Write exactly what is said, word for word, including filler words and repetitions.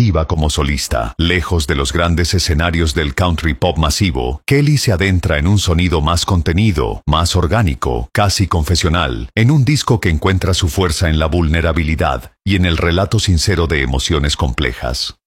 creativa como solista. Lejos de los grandes escenarios del country pop masivo, Kelly se adentra en un sonido más contenido, más orgánico, casi confesional, en un disco que encuentra su fuerza en la vulnerabilidad y en el relato sincero de emociones complejas.